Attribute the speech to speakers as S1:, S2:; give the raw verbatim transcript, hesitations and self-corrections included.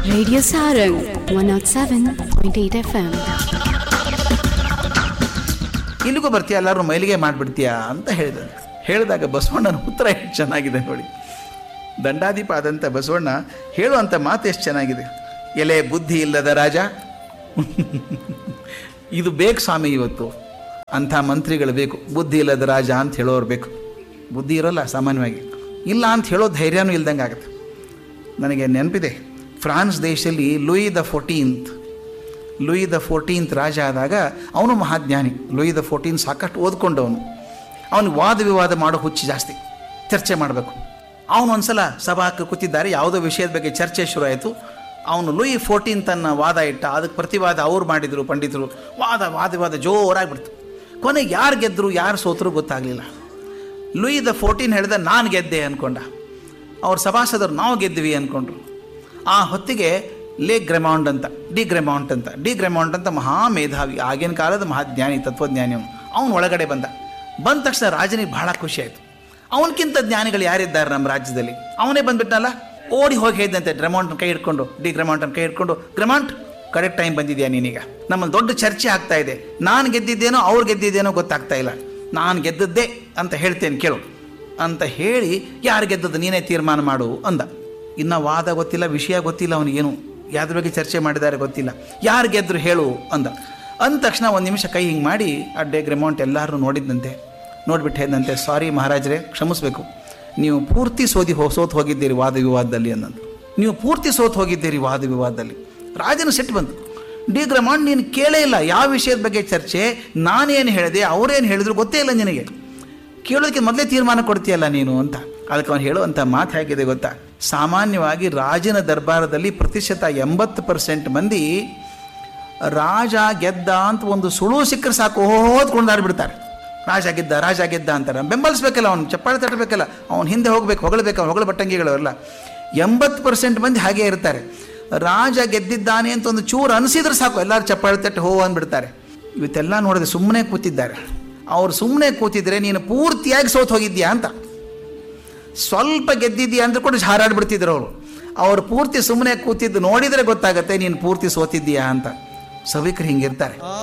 S1: Radio Sarang one oh seven point eight F M.
S2: ಇಲ್ಲಿಗೂ ಬರ್ತೀಯ, ಎಲ್ಲರೂ ಮೈಲಿಗೆ ಮಾಡಿಬಿಡ್ತೀಯಾ ಅಂತ ಹೇಳಿದ. ಹೇಳಿದಾಗ ಬಸವಣ್ಣನ ಉತ್ತರ ಎಷ್ಟು ಚೆನ್ನಾಗಿದೆ ನೋಡಿ. ದಂಡಾಧಿಪ ಆದಂಥ ಬಸವಣ್ಣ ಹೇಳುವಂಥ ಮಾತು ಎಷ್ಟು ಚೆನ್ನಾಗಿದೆ. ಎಲೆ ಬುದ್ಧಿ ಇಲ್ಲದ ರಾಜ, ಇದು ಬೇಕು ಸ್ವಾಮಿ. ಇವತ್ತು ಅಂಥ ಮಂತ್ರಿಗಳು ಬೇಕು. ಬುದ್ಧಿ ಇಲ್ಲದ ರಾಜ ಅಂತ ಹೇಳೋರು ಬೇಕು. ಬುದ್ಧಿ ಇರೋಲ್ಲ ಸಾಮಾನ್ಯವಾಗಿ, ಇಲ್ಲ ಅಂತ ಹೇಳೋ ಧೈರ್ಯನೂ ಇಲ್ದಂಗೆ ಆಗುತ್ತೆ. ನನಗೆ ನೆನಪಿದೆ, ಫ್ರಾನ್ಸ್ ದೇಶದಲ್ಲಿ Louis the fourteenth Louis the fourteenth ರಾಜ ಆದಾಗ ಅವನು ಮಹಾಜ್ಞಾನಿ. ಲೂಯಿ ದ ಫೋರ್ಟೀನ್ ಸಾಕಷ್ಟು ಓದ್ಕೊಂಡವನು. ಅವನು ವಾದ ವಿವಾದ ಮಾಡೋ ಹುಚ್ಚು ಜಾಸ್ತಿ, ಚರ್ಚೆ ಮಾಡಬೇಕು. ಅವನು ಒಂದು ಸಲ ಸಭಾಕ್ಕೆ ಕೂತಿದ್ದಾರೆ, ಯಾವುದೋ ವಿಷಯದ ಬಗ್ಗೆ ಚರ್ಚೆ ಶುರು ಆಯಿತು. ಅವನು ಲೂಯಿ ಫೋರ್ಟೀನ್ ತನ್ನ ವಾದ ಇಟ್ಟ, ಅದಕ್ಕೆ ಪ್ರತಿವಾದ ಅವ್ರು ಮಾಡಿದರು ಪಂಡಿತರು. ವಾದ ವಾದ ವಿವಾದ ಜೋರಾಗಿಬಿಡ್ತು. ಕೊನೆಗೆ ಯಾರು ಗೆದ್ದರು ಯಾರು ಸೋತರು ಗೊತ್ತಾಗಲಿಲ್ಲ. ಲೂಯಿ ದ ಫೋರ್ಟೀನ್ ಹೇಳಿದ ನಾನು ಗೆದ್ದೆ ಅಂದ್ಕೊಂಡ. ಅವ್ರ ಸಭಾಸದರು ನಾವು ಗೆದ್ವಿ ಅಂದ್ಕೊಂಡ್ರು. ಆ ಹೊತ್ತಿಗೆ ಲೇ ಗ್ರೆಮೌಂಡ್ ಅಂತ ಡಿ ಗ್ರೆಮೌಂಟ್ ಅಂತ ಡಿ ಗ್ರೆಮೌಂಟ್ ಅಂತ ಮಹಾ ಮೇಧಾವಿ, ಆಗಿನ ಕಾಲದ ಮಹಾಜ್ಞಾನಿ, ತತ್ವಜ್ಞಾನಿ. ಅವನು ಅವನು ಒಳಗಡೆ ಬಂದ. ಬಂದ ತಕ್ಷಣ ರಾಜನಿಗೆ ಬಹಳ ಖುಷಿ ಆಯಿತು. ಅವನಕ್ಕಿಂತ ಜ್ಞಾನಿಗಳು ಯಾರಿದ್ದಾರೆ ನಮ್ಮ ರಾಜ್ಯದಲ್ಲಿ? ಅವನೇ ಬಂದುಬಿಟ್ಟನಲ್ಲ. ಓಡಿ ಹೋಗಿ ಹೇಳಿದಂತೆ ಗ್ರೆಮೌಂಟ್ನ ಕೈ ಹಿಡ್ಕೊಂಡು, ಡಿ ಗ್ರೆಮೌಂಟನ್ನು ಕೈ ಹಿಡ್ಕೊಂಡು, ಗ್ರೆಮೌಂಟ್ ಕರೆಕ್ಟ್ ಟೈಮ್ ಬಂದಿದೆಯಾ ನೀನೀಗ? ನಮ್ಮಲ್ಲಿ ದೊಡ್ಡ ಚರ್ಚೆ ಆಗ್ತಾ ಇದೆ. ನಾನು ಗೆದ್ದಿದ್ದೇನೋ ಅವ್ರು ಗೆದ್ದಿದ್ದೇನೋ ಗೊತ್ತಾಗ್ತಾ ಇಲ್ಲ. ನಾನು ಗೆದ್ದದ್ದೇ ಅಂತ ಹೇಳ್ತೇನೆ ಕೇಳು ಅಂತ ಹೇಳಿ, ಯಾರು ಗೆದ್ದದ್ದು ನೀನೇ ತೀರ್ಮಾನ ಮಾಡು ಅಂದ. ಇನ್ನು ವಾದ ಗೊತ್ತಿಲ್ಲ, ವಿಷಯ ಗೊತ್ತಿಲ್ಲ ಅವನಿಗೇನು, ಯಾವ್ದ್ರ ಬಗ್ಗೆ ಚರ್ಚೆ ಮಾಡಿದ್ದಾರೆ ಗೊತ್ತಿಲ್ಲ. ಯಾರು ಗೆದ್ರು ಹೇಳು ಅಂದ. ಅಂದ ತಕ್ಷಣ ಒಂದು ನಿಮಿಷ ಕೈ ಹಿಂಗೆ ಮಾಡಿ ಅಡ್ಡೆ ಗ್ರೆಮೌಂಟ್ ಎಲ್ಲರೂ ನೋಡಿದ್ದಂತೆ. ನೋಡಿಬಿಟ್ಟು ಹೇಳಿದಂತೆ, ಸಾರಿ ಮಹಾರಾಜರೇ, ಕ್ಷಮಿಸಬೇಕು, ನೀವು ಪೂರ್ತಿ ಸೋದಿ ಹೋ ಸೋತು ಹೋಗಿದ್ದೀರಿ ವಾದ ವಿವಾದದಲ್ಲಿ ಅನ್ನಂದು. ನೀವು ಪೂರ್ತಿ ಸೋತು ಹೋಗಿದ್ದೀರಿ ವಾದ ವಿವಾದದಲ್ಲಿ. ರಾಜನ ಸಿಟ್ಟು ಬಂತು. ಡಿ ಗ್ರೆಮೌಂಟ್, ನೀನು ಕೇಳೇ ಇಲ್ಲ ಯಾವ ವಿಷಯದ ಬಗ್ಗೆ ಚರ್ಚೆ, ನಾನೇನು ಹೇಳಿದೆ ಅವರೇನು ಹೇಳಿದ್ರು ಗೊತ್ತೇ ಇಲ್ಲ ನಿನಗೆ. ಕೇಳೋದಕ್ಕೆ ಮೊದಲೇ ತೀರ್ಮಾನ ಕೊಡ್ತೀಯಲ್ಲ ನೀನು ಅಂತ. ಅದಕ್ಕೆ ಅವನು ಹೇಳುವಂಥ ಮಾತು ಹೇಗಿದೆ ಗೊತ್ತಾ? ಸಾಮಾನ್ಯವಾಗಿ ರಾಜನ ದರ್ಬಾರದಲ್ಲಿ ಪ್ರತಿಶತ ಎಂಬತ್ತು ಪರ್ಸೆಂಟ್ ಮಂದಿ ರಾಜ ಗೆದ್ದ ಅಂತ ಒಂದು ಸುಳು ಸಿಕ್ಕರೆ ಸಾಕು ಓದ್ಕೊಂಡು ಬಿಡ್ತಾರೆ. ರಾಜ ಗೆದ್ದ ರಾಜ ಗೆದ್ದ ಅಂತಾರೆ. ಬೆಂಬಲಿಸ್ಬೇಕಲ್ಲ, ಅವ್ನು ಚಪ್ಪಾಳೆ ತಟ್ಟಬೇಕಲ್ಲ, ಅವ್ನು ಹಿಂದೆ ಹೋಗ್ಬೇಕು, ಹೊಗಳಬೇಕು, ಅವ್ನು ಹೊಗಳ ಬಟ್ಟಂಗಿಗಳು ಎಲ್ಲ. ಎಂಬತ್ತು ಪರ್ಸೆಂಟ್ ಮಂದಿ ಹಾಗೇ ಇರ್ತಾರೆ. ರಾಜ ಗೆದ್ದಿದ್ದಾನೆ ಅಂತ ಒಂದು ಚೂರು ಅನಿಸಿದ್ರೆ ಸಾಕು ಎಲ್ಲರೂ ಚಪ್ಪಾಳೆ ತಟ್ಟು ಹೋ ಅಂದ್ಬಿಡ್ತಾರೆ. ಇವತ್ತೆಲ್ಲ ನೋಡಿದ್ರೆ ಸುಮ್ಮನೆ ಕೂತಿದ್ದಾರೆ. ಅವ್ರು ಸುಮ್ಮನೆ ಕೂತಿದ್ರೆ ನೀನು ಪೂರ್ತಿಯಾಗಿ ಸೋತು ಹೋಗಿದ್ಯಾ ಅಂತ. ಸ್ವಲ್ಪ ಗೆದ್ದಿದ್ಯಾ ಅಂದ್ರೆ ಕೂಡ ಹಾರಾಡ್ಬಿಡ್ತಿದ್ರು ಅವರು. ಅವ್ರು ಪೂರ್ತಿ ಸುಮ್ಮನೆ ಕೂತಿದ್ದು ನೋಡಿದರೆ ಗೊತ್ತಾಗತ್ತೆ ನೀನು ಪೂರ್ತಿ ಸೋತಿದ್ದೀಯಾ ಅಂತ. ಸಭಿಕರು ಹಿಂಗಿರ್ತಾರೆ.